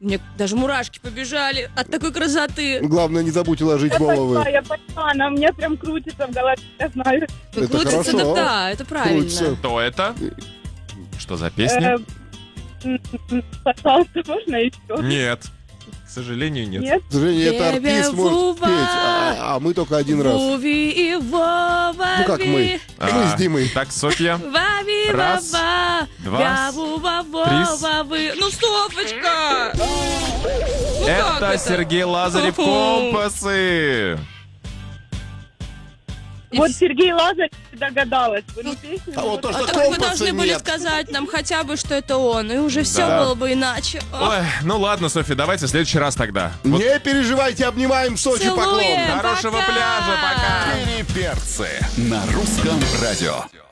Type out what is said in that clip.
Мне даже мурашки побежали от такой красоты. Главное, не забудь уложить головы. Я поняла, она у меня прям крутится в голове, я знаю. Ну, Это крутится, хорошо. да, это правильно. Крутится. Кто это? Что за песня? Пожалуйста, можно еще? Нет. К сожалению, нет. Нет? К сожалению, это Тебе артист может Вова. петь, а мы только один раз. Вуви и Вова. Ну как мы? Мы с Димой. Так, Софья. Вави, Раз, Вава. два, Вяву, Вова, вы. Ну, Софочка! Ну, как Это Сергей Лазарев, Хо-хо. «Компасы». Вот Сергей Лазарев догадалась. Ну, песню. А вот то, А что так вы компаса должны были нет. сказать нам хотя бы, что это он, и уже все Да. было бы иначе. Ох, Ой, ну ладно, Софья, давайте в следующий раз тогда. Вот Не переживайте, обнимаем Сочи, Целуем. поклон. хорошего Пока. пляжа, пока. Переперцы на русском радио.